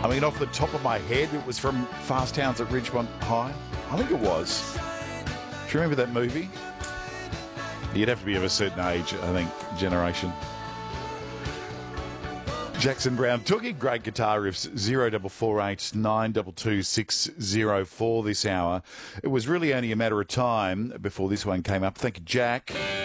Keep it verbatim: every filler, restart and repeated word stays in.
I mean, off the top of my head, it was from Fast Towns at Ridgemont High. I think it was. Do you remember that movie? You'd have to be of a certain age, I think, generation. Jackson Brown took in great guitar riffs. Zero double four eight nine double two six zero four this hour. It was really only a matter of time before this one came up. Thank you, Jack.